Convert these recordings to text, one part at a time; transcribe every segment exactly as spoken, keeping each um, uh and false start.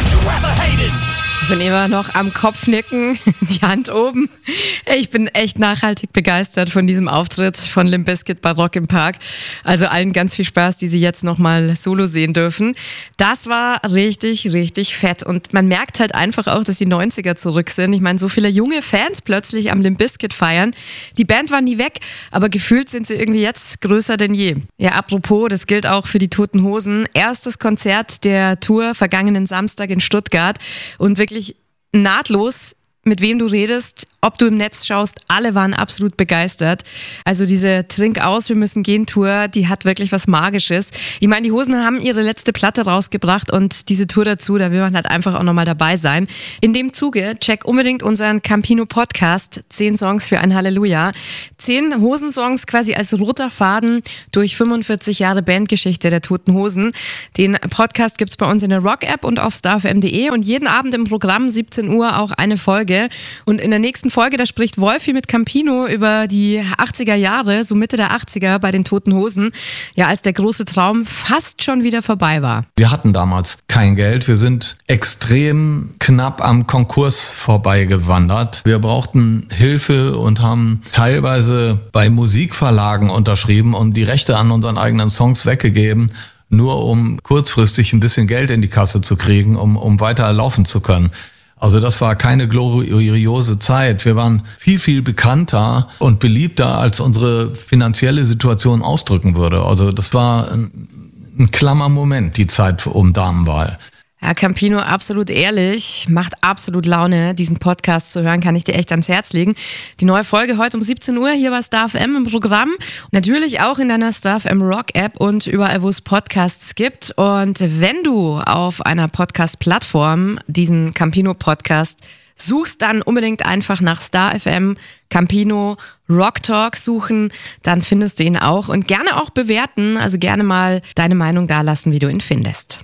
that you ever hated. Ich bin immer noch am Kopfnicken, die Hand oben. Ich bin echt nachhaltig begeistert von diesem Auftritt von Limp Bizkit bei Rock im Park. Also allen ganz viel Spaß, die sie jetzt nochmal solo sehen dürfen. Das war richtig, richtig fett. Und man merkt halt einfach auch, dass die neunziger zurück sind. Ich meine, so viele junge Fans plötzlich am Limp Bizkit feiern. Die Band war nie weg, aber gefühlt sind sie irgendwie jetzt größer denn je. Ja, apropos, das gilt auch für die Toten Hosen. Erstes Konzert der Tour vergangenen Samstag in Stuttgart und wirklich nahtlos, mit wem du redest, ob du im Netz schaust, alle waren absolut begeistert. Also diese Trink aus, wir müssen gehen Tour, die hat wirklich was Magisches. Ich meine, die Hosen haben ihre letzte Platte rausgebracht und diese Tour dazu, da will man halt einfach auch nochmal dabei sein. In dem Zuge, check unbedingt unseren Campino Podcast, zehn Songs für ein Halleluja. Zehn Hosensongs quasi als roter Faden durch fünfundvierzig Jahre Bandgeschichte der Toten Hosen. Den Podcast gibt's bei uns in der Rock-App und auf star f m punkt de und jeden Abend im Programm siebzehn Uhr auch eine Folge. Und in der nächsten Folge, da spricht Wolfi mit Campino über die achtziger Jahre, so Mitte der achtziger bei den Toten Hosen, ja, als der große Traum fast schon wieder vorbei war. Wir hatten damals kein Geld, wir sind extrem knapp am Konkurs vorbeigewandert. Wir brauchten Hilfe und haben teilweise bei Musikverlagen unterschrieben und die Rechte an unseren eigenen Songs weggegeben, nur um kurzfristig ein bisschen Geld in die Kasse zu kriegen, um, um weiter laufen zu können. Also das war keine gloriose Zeit. Wir waren viel, viel bekannter und beliebter, als unsere finanzielle Situation ausdrücken würde. Also das war ein, ein klammer Moment, die Zeit um Damenwahl. Ja, Campino, absolut ehrlich, macht absolut Laune, diesen Podcast zu hören, kann ich dir echt ans Herz legen. Die neue Folge heute um siebzehn Uhr hier bei Star F M im Programm. Natürlich auch in deiner Star F M Rock App und überall, wo es Podcasts gibt. Und wenn du auf einer Podcast-Plattform diesen Campino-Podcast suchst, dann unbedingt einfach nach Star F M Campino Rock Talk suchen, dann findest du ihn auch. Und gerne auch bewerten, also gerne mal deine Meinung dalassen, wie du ihn findest.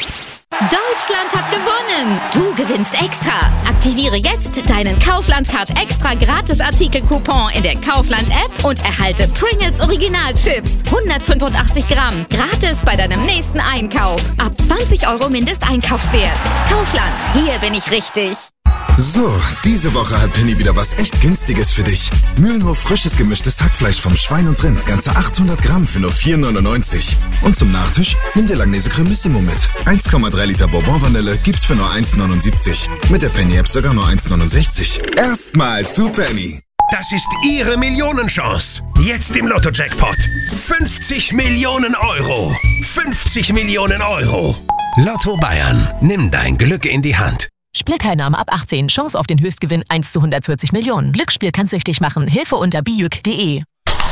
Deutschland hat gewonnen! Du gewinnst extra! Aktiviere jetzt deinen Kaufland-Card extra Gratis-Artikel-Coupon in der Kaufland-App und erhalte Pringles Original-Chips. hundertfünfundachtzig Gramm. Gratis bei deinem nächsten Einkauf. Ab zwanzig Euro Mindesteinkaufswert. Kaufland, hier bin ich richtig. So, diese Woche hat Penny wieder was echt Günstiges für dich. Mühlenhof frisches gemischtes Hackfleisch vom Schwein und Rind, ganze achthundert Gramm für nur vier neunundneunzig. Und zum Nachtisch nimm dir Langnese Cremissimo mit. eins Komma drei Liter Bourbon Vanille gibt's für nur eins neunundsiebzig. Mit der Penny-App sogar nur eins neunundsechzig. Erstmal zu Penny. Das ist Ihre Millionenchance. Jetzt im Lotto-Jackpot. fünfzig Millionen Euro. fünfzig Millionen Euro. Lotto Bayern. Nimm dein Glück in die Hand. Spielteilnahme ab achtzehn. Chance auf den Höchstgewinn eins zu hundertvierzig Millionen. Glücksspiel kann süchtig machen. Hilfe unter bijuk punkt de.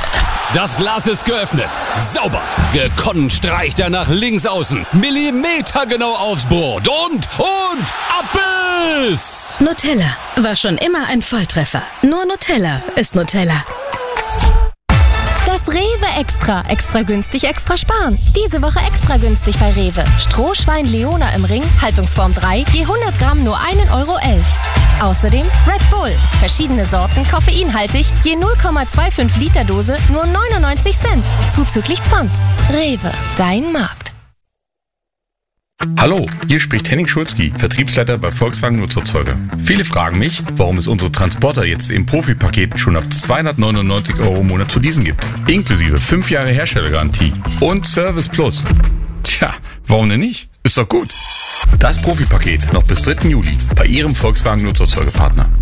Das Glas ist geöffnet. Sauber. Gekonnt streicht er nach links außen. Millimetergenau aufs Brot. Und, und, Abbiss! Nutella war schon immer ein Volltreffer. Nur Nutella ist Nutella. Das Rewe Extra. Extra günstig, extra sparen. Diese Woche extra günstig bei Rewe. Strohschwein Leona im Ring, Haltungsform drei, je hundert Gramm nur ein Euro elf. Außerdem Red Bull. Verschiedene Sorten, koffeinhaltig, je null Komma fünfundzwanzig Liter Dose, nur neunundneunzig Cent. Zuzüglich Pfand. Rewe, dein Markt. Hallo, hier spricht Henning Schulzki, Vertriebsleiter bei Volkswagen Nutzerzeuger. Viele fragen mich, warum es unsere Transporter jetzt im Profipaket schon ab zweihundertneunundneunzig Euro im Monat zu leasen gibt. Inklusive fünf Jahre Herstellergarantie und Service Plus. Tja, warum denn nicht? Ist doch gut. Das Profipaket noch bis dritten Juli bei Ihrem Volkswagen Nutzerzeugerpartner.